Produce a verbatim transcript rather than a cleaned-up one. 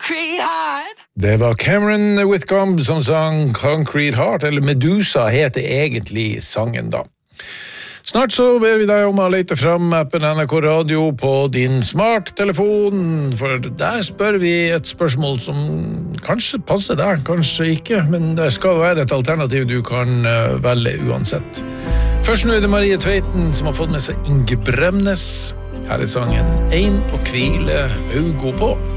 Concrete Heart. Det var Cameron Whitcomb som sang Concrete Heart, eller Medusa heter egentlig sangen da. Snart så ber vi deg om å lete fram appen N R K Radio på din smarttelefon, for der spør vi et spørsmål som kanskje passer deg, kanskje ikke, men det skal være et alternativ du kan velge uansett. Først nå er det Marie Tveiten som har fått med seg Inge Bremnes. Her er sangen «Ein å kvile augo på».